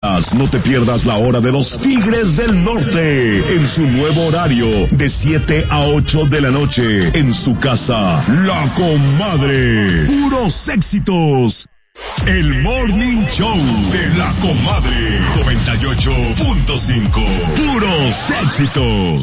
No te pierdas la hora de los Tigres del Norte en su nuevo horario de 7 a 8 de la noche en su casa, La Comadre. Puros éxitos. El Morning Show de La Comadre 98.5. Puros éxitos.